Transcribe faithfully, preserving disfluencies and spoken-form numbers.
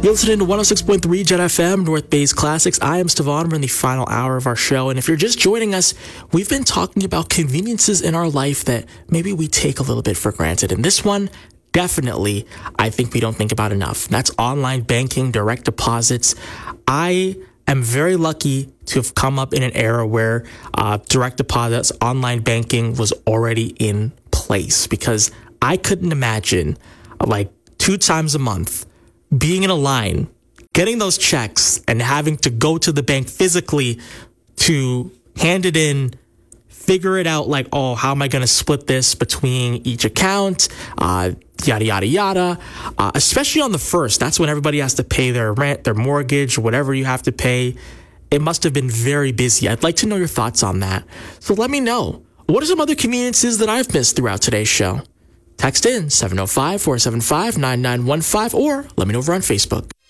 You're listening to one oh six point three Jet F M, North Bay's Classics. I am Stevon. We're in the final hour of our show. And if you're just joining us, we've been talking about conveniences in our life that maybe we take a little bit for granted. And this one, definitely, I think we don't think about enough. That's online banking, direct deposits. I am very lucky to have come up in an era where uh, direct deposits, online banking was already in place, because I couldn't imagine uh, like two times a month being in a line, getting those checks, and having to go to the bank physically to hand it in, figure it out like, oh, how am I going to split this between each account, uh, yada, yada, yada. Uh, especially on the first, that's when everybody has to pay their rent, their mortgage, whatever you have to pay. It must have been very busy. I'd like to know your thoughts on that. So let me know. What are some other conveniences that I've missed throughout today's show? Text in seven oh five, four seven five, nine nine one five or let me know over on Facebook.